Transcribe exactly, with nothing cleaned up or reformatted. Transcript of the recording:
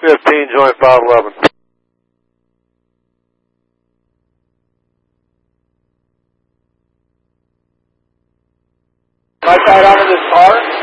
fifteen, joint five eleven. My side onto this car.